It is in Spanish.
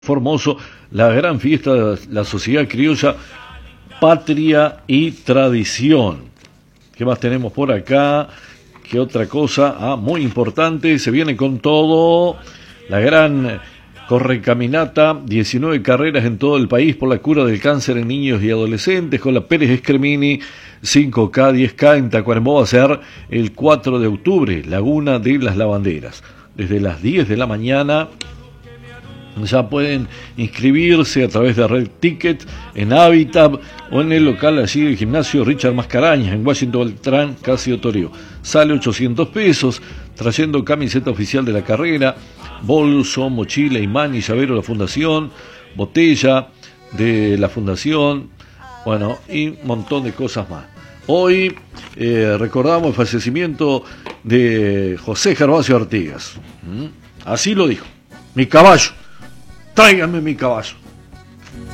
Formoso, la gran fiesta de la sociedad criolla, patria y tradición. ¿Qué más tenemos por acá? ¿Qué otra cosa? Muy importante, se viene con todo. La gran correcaminata, 19 carreras en todo el país por la cura del cáncer en niños y adolescentes, con la Pérez Escremini, 5K, 10K en Tacuarembó, va a ser el 4 de octubre, Laguna de las Lavanderas. Desde las 10 de la mañana ya pueden inscribirse a través de Red Ticket, en Habitat o en el local allí del gimnasio Richard Mascarañas, en Washington Beltrán, Casio Torio. Sale 800 pesos, trayendo camiseta oficial de la carrera, bolso, mochila, imán y llavero de la fundación, botella de la fundación, bueno, y un montón de cosas más. Hoy recordamos el fallecimiento de José Gervasio Artigas. Así lo dijo: mi caballo, tráiganme mi caballo.